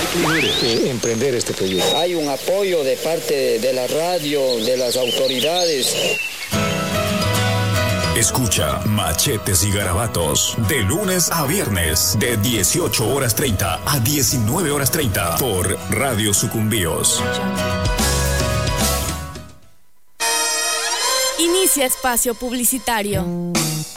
emprender este proyecto. Hay un apoyo de parte de la radio, de las autoridades. Escucha Machetes y Garabatos de lunes a viernes de 18:30 a 19:30 por Radio Sucumbíos. Inicia espacio publicitario.